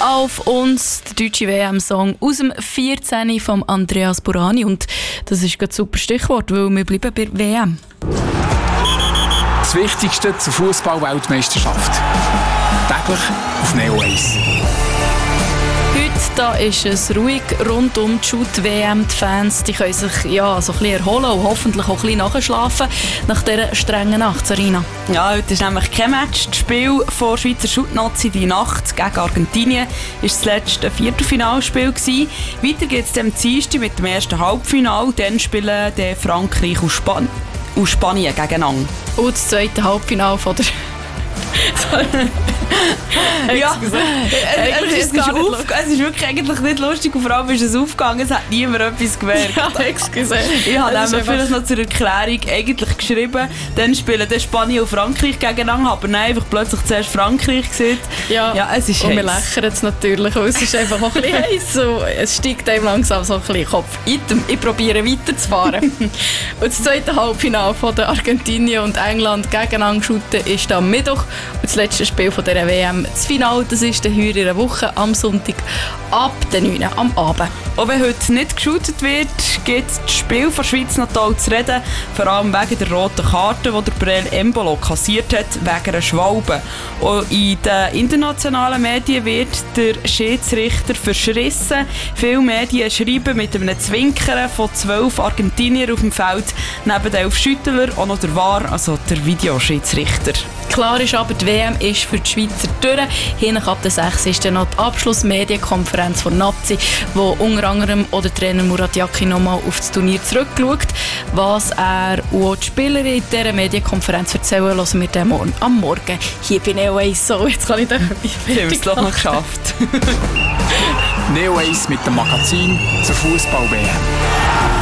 auf uns, der deutsche WM-Song aus dem 14. von Andreas Burani. Und das ist ein super Stichwort, weil wir bleiben bei WM. Das Wichtigste zur Fußball-Weltmeisterschaft. Täglich auf Neo 1. Heute da ist es ruhig rund um die Shoot-WM. Die Fans die können sich so ein bisschen erholen und hoffentlich auch ein bisschen nachschlafen nach dieser strengen Nacht, Sarina. Ja, heute ist nämlich kein Match. Das Spiel vor Schweizer Shoot-Nazi die Nacht gegen Argentinien war das letzte Viertelfinalspiel gewesen. Weiter geht es am Dienstag mit dem ersten Halbfinale. Dann spielen Frankreich und Spanien gegeneinander. Und das zweite Halbfinale von der... Ja, es ist wirklich eigentlich nicht lustig und vor allem ist es aufgegangen, es hat niemand etwas gemerkt. Ja, excuse. Ich habe nämlich vielleicht noch zur Erklärung eigentlich geschrieben, dann spielen dann Spanien und Frankreich gegeneinander, aber nein, einfach plötzlich zuerst Frankreich gesehen. Ja, es ist und heiß. wir lächeln jetzt natürlich, weil es ist einfach auch ein bisschen heiß und es steigt einem langsam so ein bisschen Kopf. Ich probiere weiterzufahren. Und das zweite Halbfinale von der Argentinien und England gegeneinander shooten ist am Mittwoch. Und das letzte Spiel von dieser WM, das Finale, das ist dann heute in einer Woche am Sonntag ab den 9 Uhr am Abend. Auch wenn heute nicht geshootet wird, gibt es das Spiel von der Schweiz noch toll zu reden. Vor allem wegen der roten Karte, die der Brel Embolo kassiert hat, wegen einer Schwalbe. Und in den internationalen Medien wird der Schiedsrichter verschrissen. Viele Medien schreiben mit einem Zwinkern von 12 Argentiniern auf dem Feld, neben den 11 Schüttler auch noch der VAR, also der Videoschiedsrichter. Klar ist aber, die WM ist für die Schweizer durch. Hinten ab der 6 ist dann noch die Abschlussmedienkonferenz von Nazi, wo unter anderem auch der Trainer Murat Yakin nochmal auf das Turnier zurückschaut. Was er und auch die Spieler in dieser Medienkonferenz erzählen, hören wir dann am Morgen hier bei Neo 1. So, jetzt kann ich dann Wir haben es doch noch geschafft. Neo 1 mit dem Magazin zur Fußball-WM.